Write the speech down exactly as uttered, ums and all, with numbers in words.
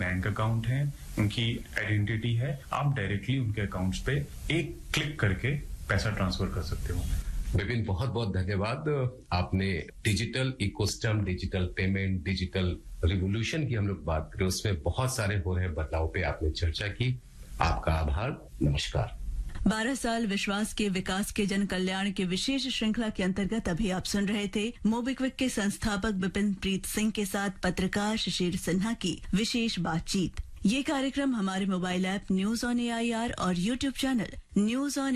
Bank account है, उनकी identity है, आप डायरेक्टली उनके अकाउंट्स पे एक क्लिक करके पैसा ट्रांसफर कर सकते हो। विपिन, बहुत बहुत धन्यवाद। आपने digital ecosystem, digital payment, digital revolution की हम लोग बात करें, उसमें बहुत सारे हो रहे बदलाव पे आपने चर्चा की। आपका आभार, नमस्कार। बारह साल विश्वास के विकास के जन कल्याण की विशेष श्रृंखला के अंतर्गत अभी आप सुन रहे थे मोबिक्विक के संस्थापक विपिन प्रीत सिंह के साथ पत्रकार शिशिर सिन्हा की विशेष बातचीत। ये कार्यक्रम हमारे mobile app news on AIR और यूट्यूब चैनल न्यूज ऑन